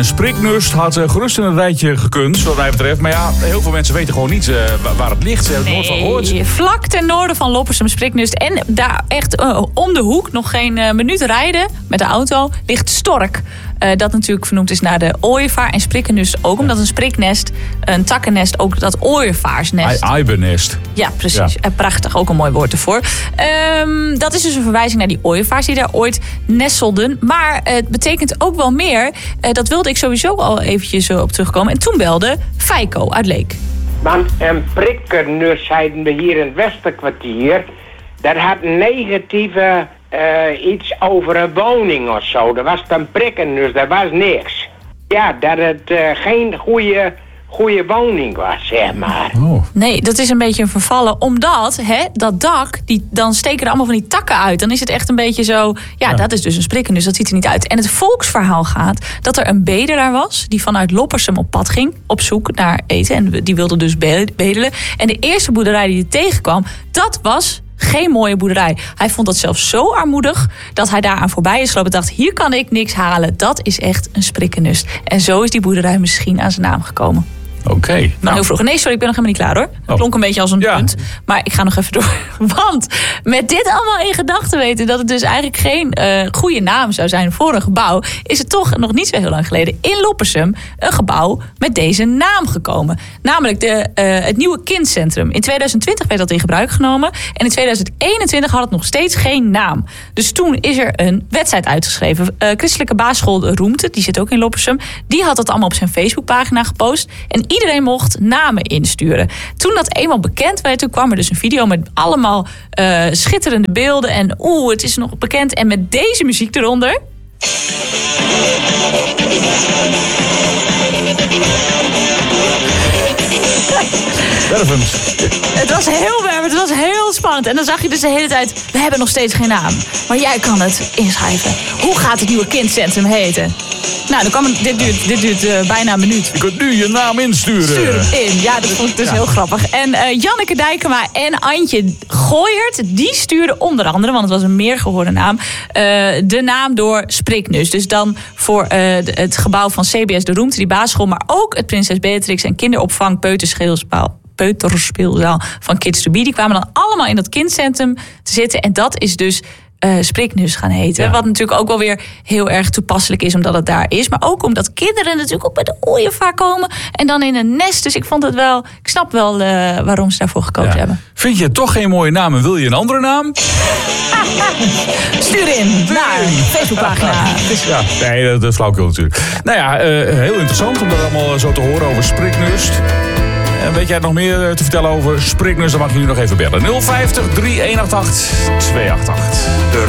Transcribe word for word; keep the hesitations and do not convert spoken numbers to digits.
een Spriknust had uh, gerust in een rijtje gekund, wat mij betreft. Maar ja, heel veel mensen weten gewoon niet uh, waar het ligt. Ze hebben het nooit van gehoord. Vlak ten noorden van Loppersum, Spriknust. En daar echt uh, om de hoek, nog geen uh, minuut rijden met de auto, ligt Stork. Uh, dat natuurlijk vernoemd is naar de ooievaar. En Spriknust ook, omdat een spriknest, een takkennest, ook dat ooievaarsnest. Aibennest. Ja, precies. Ja. Prachtig, ook een mooi woord ervoor. Um, dat is dus een verwijzing naar die ooievaars die daar ooit nestelden. Maar uh, het betekent ook wel meer. Uh, dat wilde ik sowieso al eventjes uh, op terugkomen. En toen belde Feiko uit Leek. Want een prikkernus, zeiden we hier in het Westerkwartier, dat had een negatieve uh, iets over een woning of zo. Dat was een prikkernus, dat was niks. Ja, dat het uh, geen goede, goede woning was, zeg maar. Oh. Nee, dat is een beetje een vervallen. Omdat hè, dat dak, die, dan steken er allemaal van die takken uit. Dan is het echt een beetje zo. Ja, ja. Dat is dus een prikkernus, dat ziet er niet uit. En het volksverhaal gaat dat er een bedelaar was die vanuit Loppersum op pad ging op zoek naar eten. En die wilde dus bedelen. En de eerste boerderij die hij tegenkwam, dat was geen mooie boerderij. Hij vond dat zelfs zo armoedig dat hij daaraan voorbij is gelopen en dacht, hier kan ik niks halen. Dat is echt een Spriknust. En zo is die boerderij misschien aan zijn naam gekomen. Oké. Okay, nou, nou heel vroeg. Nee, sorry, ik ben nog helemaal niet klaar hoor. Dat klonk een beetje als een ja. punt. Maar ik ga nog even door. Want met dit allemaal in gedachten weten dat het dus eigenlijk geen uh, goede naam zou zijn voor een gebouw, is het toch nog niet zo heel lang geleden in Loppersum een gebouw met deze naam gekomen. Namelijk de, uh, het nieuwe kindcentrum. In tweeduizend twintig werd dat in gebruik genomen. En in tweeduizend eenentwintig had het nog steeds geen naam. Dus toen is er een wedstrijd uitgeschreven. Uh, Christelijke basisschool de Roemte, die zit ook in Loppersum. Die had dat allemaal op zijn Facebookpagina gepost. En iedereen mocht namen insturen. Toen dat eenmaal bekend werd, toen kwam er dus een video met allemaal uh, schitterende beelden. En oeh, het is nog bekend. En met deze muziek eronder. Wervend. Het was heel wervend, het was heel spannend. En dan zag je dus de hele tijd, we hebben nog steeds geen naam. Maar jij kan het inschrijven. Hoe gaat het nieuwe kindcentrum heten? Nou, dan kwam het, dit duurt, dit duurt uh, bijna een minuut. Je kunt nu je naam insturen. Stuur hem in. Ja, dat vond ik dus ja. heel grappig. En uh, Janneke Dijkema en Antje Gooyert, die stuurden onder andere, want het was een meer gehoorde naam, uh, de naam door Spriknust. Dus dan voor uh, de, het gebouw van C B S de Roemte, die basisschool, maar ook het Prinses Beatrix en kinderopvang Peuterspeelzaal. Peuterspeelzaal van Kids to Be. Die kwamen dan allemaal in dat kindcentrum te zitten. En dat is dus uh, Spriknust gaan heten. Ja. Wat natuurlijk ook wel weer heel erg toepasselijk is, omdat het daar is. Maar ook omdat kinderen natuurlijk ook bij de ooievaar komen. En dan in een nest. Dus ik vond het wel, ik snap wel uh, waarom ze daarvoor gekozen ja. hebben. Vind je toch geen mooie naam en wil je een andere naam? Stuur in naar Facebookpagina. Ja, nee, dat is flauwkul natuurlijk. Nou ja, uh, heel interessant om dat allemaal zo te horen over Spriknust. En weet jij nog meer te vertellen over Spriknust? Dan mag je nu nog even bellen. nul vijftig, drie een acht acht, twee acht acht. De